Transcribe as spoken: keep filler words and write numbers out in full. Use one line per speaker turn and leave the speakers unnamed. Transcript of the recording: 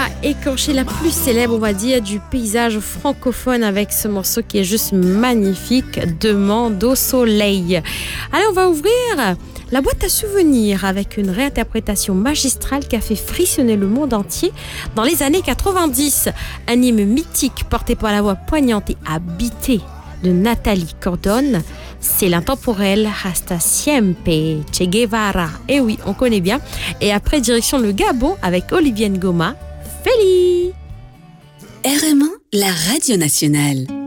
va écorcher la plus célèbre, on va dire, du paysage francophone avec ce morceau qui est juste magnifique, Demande au soleil. Allez, on va ouvrir la boîte à souvenirs avec une réinterprétation magistrale qui a fait frissonner le monde entier dans les années quatre-vingt-dix. Un hymne mythique porté par la voix poignante et habitée de Nathalie Cordone, c'est l'intemporel Hasta Siempre, Che Guevara. Et oui, on connaît bien. Et après, direction le Gabon avec Olivier Ngoma, Feli.
R M un, la radio nationale.